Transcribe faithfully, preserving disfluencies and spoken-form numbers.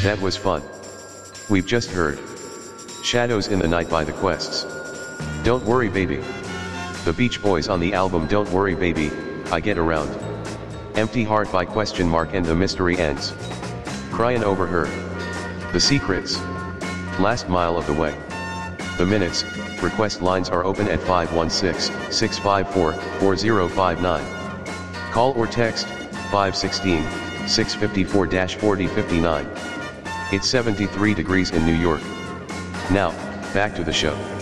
That was fun. We've just heard Shadows in the Night by The Quests. Don't Worry Baby. The Beach Boys on the album Don't Worry Baby, I Get Around. Empty Heart by Question Mark and The Mystery Ends. Crying Over Her. The Secrets. Last Mile of the Way. The Minutes. Request lines are open at five one six, six five four, four zero five nine. Call or text five one six, six five four, four zero five nine. It's seventy-three degrees in New York. Now, back to the show.